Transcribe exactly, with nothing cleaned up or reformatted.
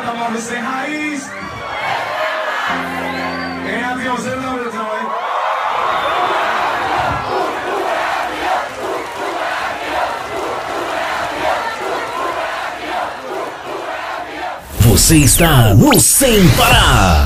bota móvel sem raiz. Em aviãozinho não, meu irmão, hein? Você está no Sem Parar.